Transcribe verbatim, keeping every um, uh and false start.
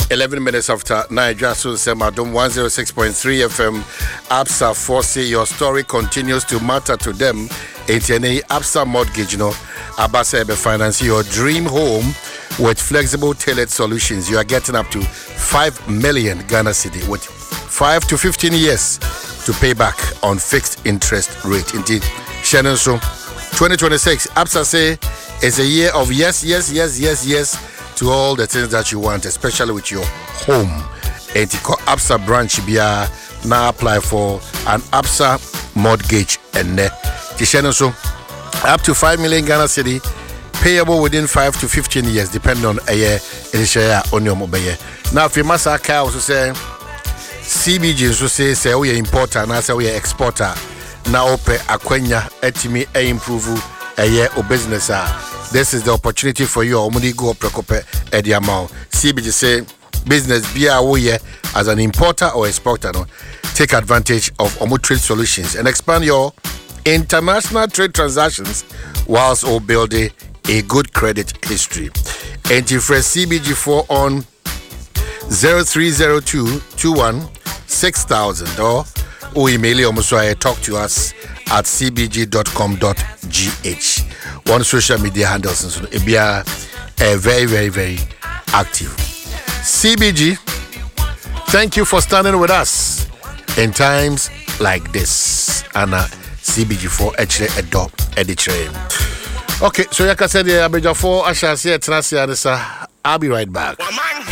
eleven minutes after nine, just so Semadom one oh six point three F M. Absa Force, your story continues to matter to them. It's any Absa mortgage, you know. Abasa Ebe Finance, your dream home with flexible tailored solutions. You are getting up to five million Ghana Cedi with five to fifteen years to pay back on fixed interest rate. Indeed, Shannon, so twenty twenty-six, Absa say is a year of yes, yes, yes, yes, yes to all the things that you want, especially with your home. And you call Absa branch Bia now apply for an Absa mortgage and Shannon, so up to five million Ghana Cedi payable within five to fifteen years, depending on a year in share on your mobile. Now, if you must also say C B G, so say, say, we are importer, and I say we are exporter. Now, pay Aquenya, etimi, a improve a year or business. This is the opportunity for you. Omuni go precope at the amount. C B G say business be a way as an importer or exporter. No? Take advantage of Omu Trade Solutions and expand your international trade transactions whilst all building a good credit history. And if for C B G four on zero three zero two two one six thousand or or email almost talk to us at c b g dot com dot g h. One social media handles and so it be a, a very very very active. C B G, thank you for standing with us in times like this. And uh, C B G four actually a dog editor. Okay, so like I said, I beg you for I shall see it. I'll be right back.